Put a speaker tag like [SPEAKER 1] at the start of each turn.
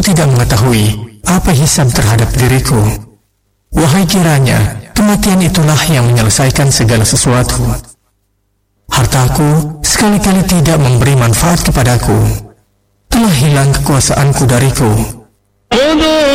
[SPEAKER 1] tidak mengetahui apa hisab terhadap diriku. Wahai kiranya kematian itulah yang menyelesaikan segala sesuatu. Hartaku sekali-kali tidak memberi manfaat kepadaku. Telah hilang kekuasaanku dariku.